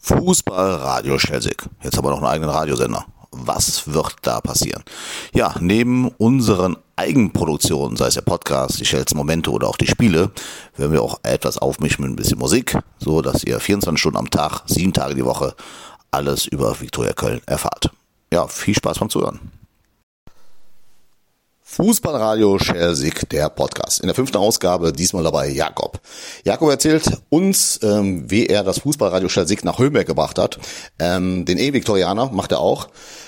Fußballradio Schelsig. Jetzt haben wir noch einen eigenen Radiosender. Was wird da passieren? Ja, neben unseren Eigenproduktionen, sei es der Podcast, die Schels Momente oder auch die Spiele, werden wir auch etwas aufmischen mit ein bisschen Musik, so dass ihr 24 Stunden am Tag, 7 Tage die Woche alles über Viktoria Köln erfahrt. Ja, viel Spaß beim Zuhören. Fußballradio Schelsig, der Podcast. In der 5. Ausgabe, diesmal dabei Jakob. Jakob erzählt uns, wie er das Fußballradio Schelsig nach Höhenberg gebracht hat. Den E-Viktorianer macht er auch.